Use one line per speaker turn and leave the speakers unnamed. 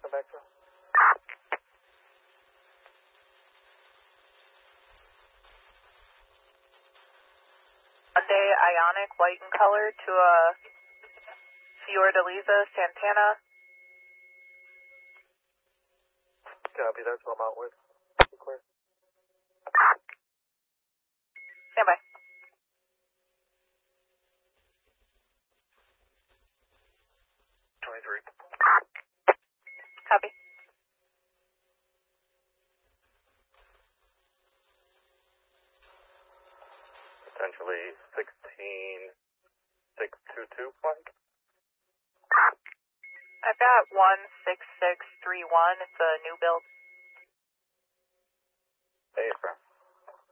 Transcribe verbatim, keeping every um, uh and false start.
come back to?
Hyundai Ioniq, white in color, to a Fiordaliza Santana.
Copy, that's what I'm out with. Clear.
Stand by.
twenty-three.
Copy.
Potentially sixteen six two two flight.
I've got one six six three one. It's a new build.
Hey, sir.